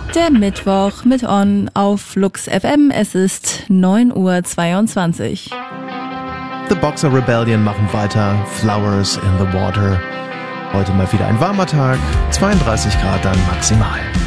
Der Mittwoch mit On auf Flux FM. Es ist 9:22 Uhr. The Boxer Rebellion machen weiter. Flowers in the Water. Heute mal wieder ein warmer Tag. 32 Grad dann maximal.